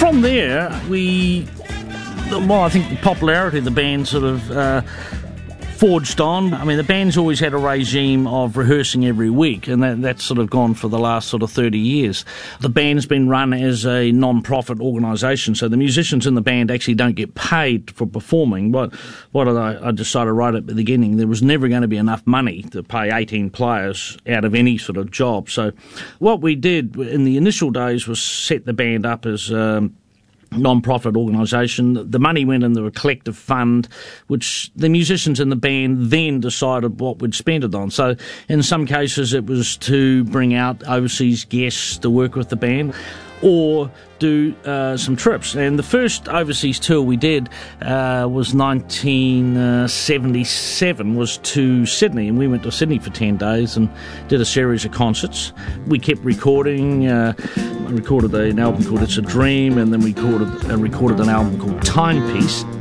from there, I think the popularity of the band sort of forged on. I mean, the band's always had a regime of rehearsing every week, and that's sort of gone for the last sort of 30 years. The band's been run as a non-profit organisation, so the musicians in the band actually don't get paid for performing. But what I decided right at the beginning, there was never going to be enough money to pay 18 players out of any sort of job. So what we did in the initial days was set the band up as non-profit organisation. The money went into a collective fund, which the musicians in the band then decided what we'd spend it on. So in some cases it was to bring out overseas guests to work with the band, or do some trips. And the first overseas tour we did was 1977, was to Sydney, and we went to Sydney for 10 days and did a series of concerts. We kept recording. I recorded an album called It's a Dream, and then we recorded an album called Timepiece.